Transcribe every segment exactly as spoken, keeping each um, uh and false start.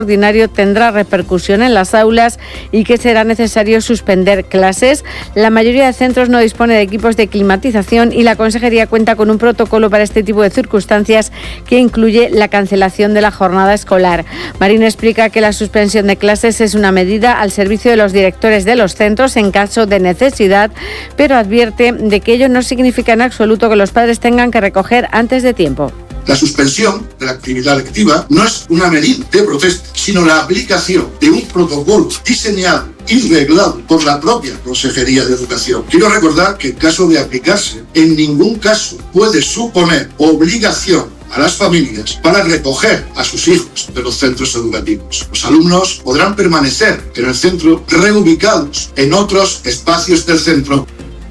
ordinario tendrá repercusión en las aulas y que será necesario suspender clases. La mayoría de centros no dispone de equipos de climatización y la Consejería cuenta con un protocolo para este tipo de circunstancias que incluye la cancelación de la jornada escolar. Marín explica que la suspensión de clases es una medida al servicio de los directores de los centros en caso de necesidad, pero advierte de que ello no significa en absoluto que los padres tengan que recoger antes de tiempo. La suspensión de la actividad lectiva no es una medida de protesta, sino la aplicación de un protocolo diseñado y reglado por la propia Consejería de Educación. Quiero recordar que en caso de aplicarse, en ningún caso puede suponer obligación a las familias para recoger a sus hijos de los centros educativos. Los alumnos podrán permanecer en el centro reubicados en otros espacios del centro.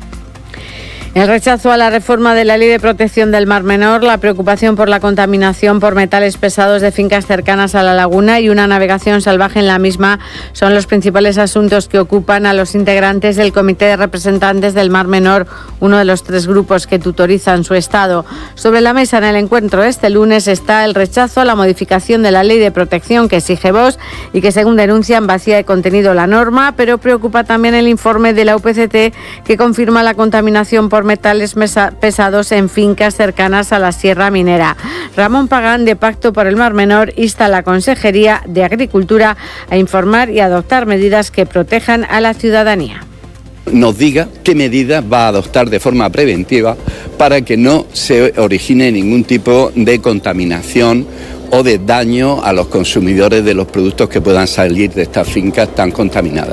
El rechazo a la reforma de la Ley de Protección del Mar Menor, la preocupación por la contaminación por metales pesados de fincas cercanas a la laguna y una navegación salvaje en la misma son los principales asuntos que ocupan a los integrantes del Comité de Representantes del Mar Menor, uno de los tres grupos que tutorizan su estado. Sobre la mesa en el encuentro este lunes está el rechazo a la modificación de la Ley de Protección que exige Vox y que, según denuncian, vacía de contenido la norma, pero preocupa también el informe de la U P C T que confirma la contaminación por metales pesados en fincas cercanas a la Sierra Minera. Ramón Pagán, de Pacto por el Mar Menor, insta a la Consejería de Agricultura a informar y adoptar medidas que protejan a la ciudadanía. Nos diga qué medidas va a adoptar de forma preventiva para que no se origine ningún tipo de contaminación o de daño a los consumidores de los productos que puedan salir de estas fincas tan contaminadas.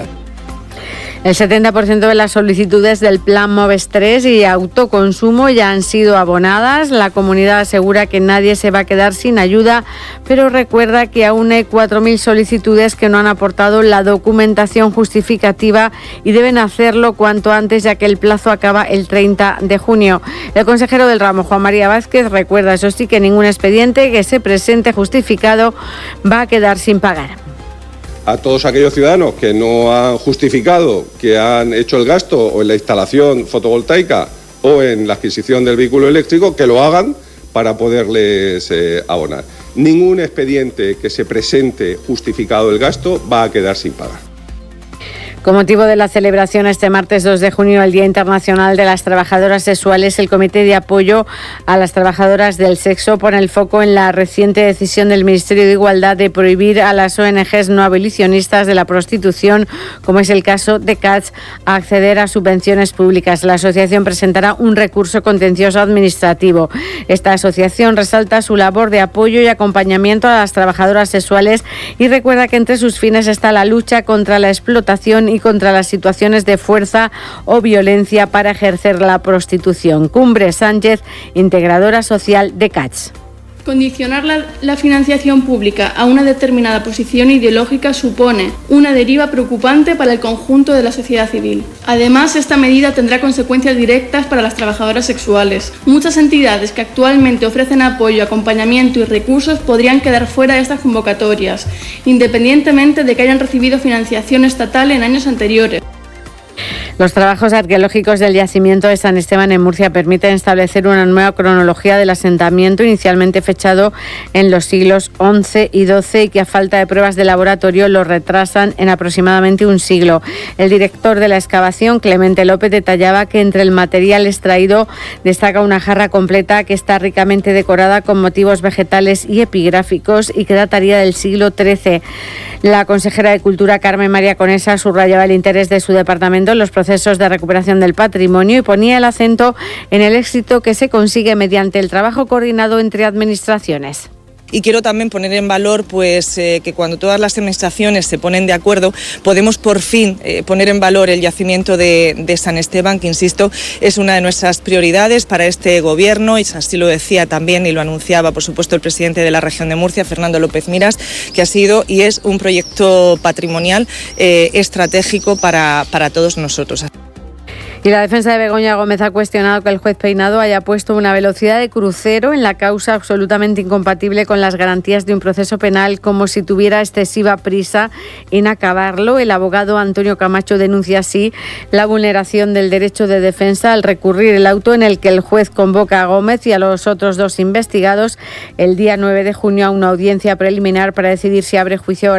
El setenta por ciento de las solicitudes del Plan Moves tres y autoconsumo ya han sido abonadas. La comunidad asegura que nadie se va a quedar sin ayuda, pero recuerda que aún hay cuatro mil solicitudes que no han aportado la documentación justificativa y deben hacerlo cuanto antes, ya que el plazo acaba el treinta de junio. El consejero del ramo, Juan María Vázquez, recuerda, eso sí, que ningún expediente que se presente justificado va a quedar sin pagar. A todos aquellos ciudadanos que no han justificado que han hecho el gasto o en la instalación fotovoltaica o en la adquisición del vehículo eléctrico, que lo hagan para poderles eh, abonar. Ningún expediente que se presente justificado el gasto va a quedar sin pagar. Con motivo de la celebración este martes dos de junio del Día Internacional de las Trabajadoras Sexuales, el Comité de Apoyo a las Trabajadoras del Sexo pone el foco en la reciente decisión del Ministerio de Igualdad de prohibir a las O N Ges no abolicionistas de la prostitución, como es el caso de Catch, a acceder a subvenciones públicas. La asociación presentará un recurso contencioso administrativo. Esta asociación resalta su labor de apoyo y acompañamiento a las trabajadoras sexuales y recuerda que entre sus fines está la lucha contra la explotación y contra las situaciones de fuerza o violencia para ejercer la prostitución. Cumbre Sánchez, integradora social de Catch. Condicionar la, la financiación pública a una determinada posición ideológica supone una deriva preocupante para el conjunto de la sociedad civil. Además, esta medida tendrá consecuencias directas para las trabajadoras sexuales. Muchas entidades que actualmente ofrecen apoyo, acompañamiento y recursos podrían quedar fuera de estas convocatorias, independientemente de que hayan recibido financiación estatal en años anteriores. Los trabajos arqueológicos del yacimiento de San Esteban en Murcia permiten establecer una nueva cronología del asentamiento, inicialmente fechado en los siglos once y doce y que a falta de pruebas de laboratorio lo retrasan en aproximadamente un siglo. El director de la excavación, Clemente López, detallaba que entre el material extraído destaca una jarra completa que está ricamente decorada con motivos vegetales y epigráficos y que dataría del siglo trece. La consejera de Cultura, Carmen María Conesa, subrayaba el interés de su departamento en los procesos de recuperación del patrimonio y ponía el acento en el éxito que se consigue mediante el trabajo coordinado entre administraciones. Y quiero también poner en valor pues, eh, que cuando todas las administraciones se ponen de acuerdo, podemos por fin eh, poner en valor el yacimiento de, de San Esteban, que insisto, es una de nuestras prioridades para este gobierno, y así lo decía también y lo anunciaba por supuesto el presidente de la región de Murcia, Fernando López Miras, que ha sido y es un proyecto patrimonial eh, estratégico para, para todos nosotros. Y la defensa de Begoña Gómez ha cuestionado que el juez Peinado haya puesto una velocidad de crucero en la causa absolutamente incompatible con las garantías de un proceso penal, como si tuviera excesiva prisa en acabarlo. El abogado Antonio Camacho denuncia así la vulneración del derecho de defensa al recurrir el auto en el que el juez convoca a Gómez y a los otros dos investigados el día nueve de junio a una audiencia preliminar para decidir si abre juicio